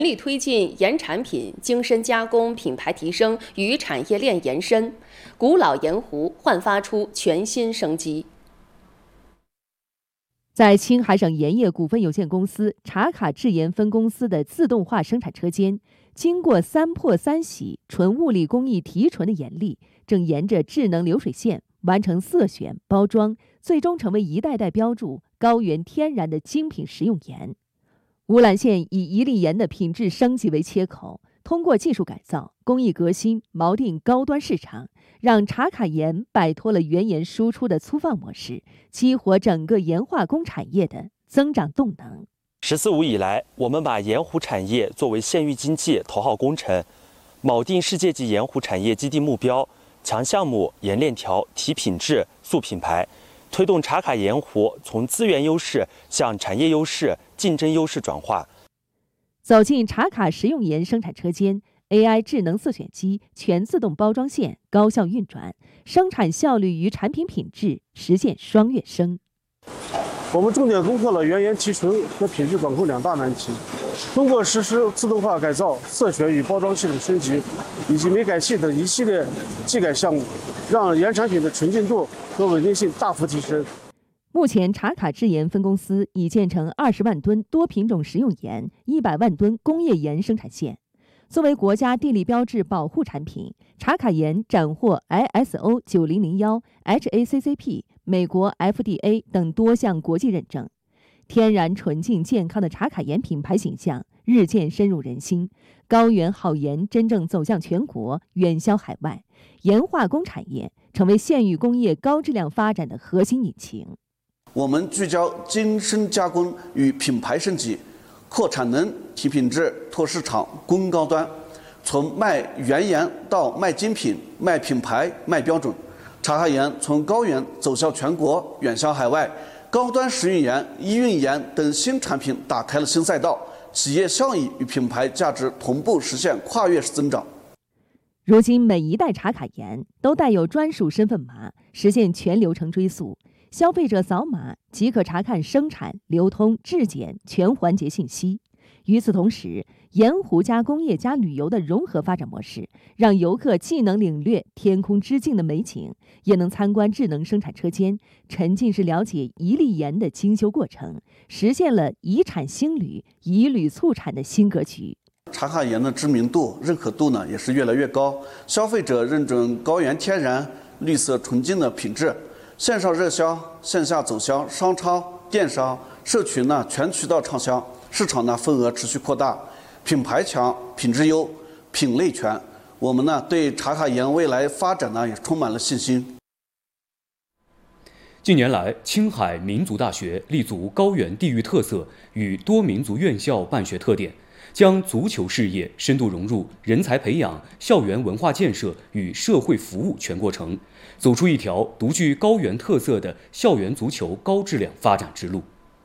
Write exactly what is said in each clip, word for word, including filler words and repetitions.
力推进盐产品精深加工、品牌提升与产业链延伸，古老盐湖焕发出全新生机。 在青海省盐业股份有限公司茶卡制盐分公司的自动化生产车间，经过三破三洗、纯物理工艺提纯的盐粒，正沿着智能流水线完成色选、包装，最终成为一代代标注高原天然的精品食用盐。乌兰县以宜力盐的品质升级为切口，通过技术改造、工艺革新，锚定高端市场，让茶卡盐摆脱了原盐输出的粗放模式，激活整个盐化工产业的增长动能。 十四五以来，我们把盐湖产业作为县域经济头号工程，锚定世界级盐湖产业基地目标，强项目、盐链条、提品质、塑品牌，推动茶卡盐湖从资源优势向产业优势、竞争优势转化。 走进茶卡食用盐生产车间， A I 智能色选机、全自动包装线高效运转，生产效率与产品品质实现双跃升。 我们重点攻克了原盐提纯和品质管控两大难题，通过实施自动化改造、色选与包装系统升级以及煤改气等一系列技改项目，让盐产品的纯净度和稳定性大幅提升。 目前，茶卡制盐分公司已建成二十万吨多品种食用盐、一百万吨工业盐生产线。作为国家地理标志保护产品，茶卡盐斩获 I S O 九零零一、H A C C P、美国 F D A 等多项国际认证。天然纯净健康的茶卡盐品牌形象日渐深入人心，高原好盐真正走向全国，远销海外，盐化工产业成为县域工业高质量发展的核心引擎。 我们聚焦精深加工与品牌升级，扩产能、提品质、拓市场、攻高端，从卖原盐到卖精品、卖品牌、卖标准。茶卡盐从高原走向全国，远销海外，高端食用盐、医用盐等新产品打开了新赛道，企业效益与品牌价值同步实现跨越式增长。 如今，每一袋茶卡盐都带有专属身份码，实现全流程追溯。消费者扫码即可查看生产、流通、质检全环节信息。与此同时，盐湖加工业加旅游的融合发展模式，让游客既能领略天空之境的美景，也能参观智能生产车间，沉浸式了解宜力盐的精修过程，实现了宜产兴旅、宜旅促产的新格局。 茶卡盐的知名度、认可度呢也是越来越高，消费者认准高原天然、绿色纯净的品质。线上热销，线下走销，商超、电商、社群呢全渠道畅销，市场呢份额持续扩大，品牌强、品质优、品类全。我们呢对茶卡盐未来发展呢也充满了信心。 近年来，青海民族大学立足高原地域特色与多民族院校办学特点，将足球事业深度融入人才培养、校园文化建设与社会服务全过程，走出一条独具高原特色的校园足球高质量发展之路。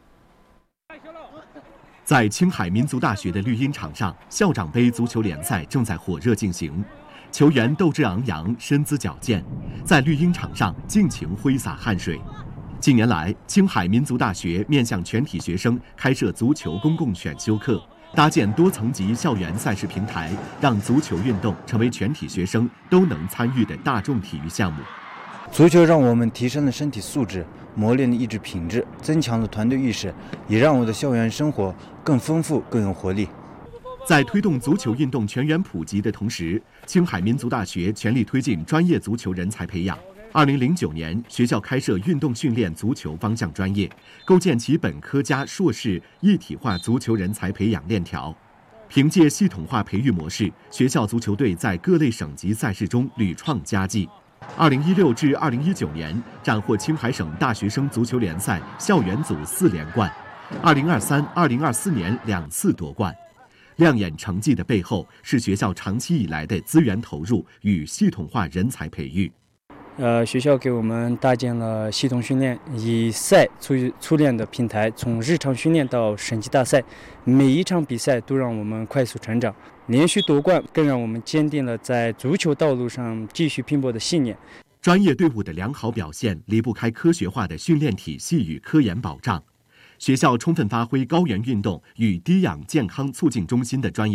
在青海民族大学的绿茵场上，校长杯足球联赛正在火热进行，球员斗志昂扬，身姿矫健，在绿茵场上尽情挥洒汗水。近年来，青海民族大学面向全体学生开设足球公共选修课，搭建多层级校园赛事平台，让足球运动成为全体学生都能参与的大众体育项目。 足球让我们提升了身体素质，磨练了意志品质，增强了团队意识，也让我的校园生活更丰富、更有活力。 在推动足球运动全员普及的同时，青海民族大学全力推进专业足球人才培养。二零零九年，学校开设运动训练足球方向专业，构建起本科加硕士一体化足球人才培养链条。凭借系统化培育模式，学校足球队在各类省级赛事中屡创佳绩。二零一六至二零一九年，斩获青海省大学生足球联赛校园组四连冠，二零二三、二零二四年两次夺冠。亮眼成绩的背后，是学校长期以来的资源投入与系统化人才培育。 呃，学校给我们搭建了系统训练，以赛促促练的平台，从日常训练到省级大赛，每一场比赛都让我们快速成长。连续夺冠，更让我们坚定了在足球道路上继续拼搏的信念。 专业队伍的良好表现离不开科学化的训练体系与科研保障。 学校充分发挥高原运动与低氧健康促进中心的专业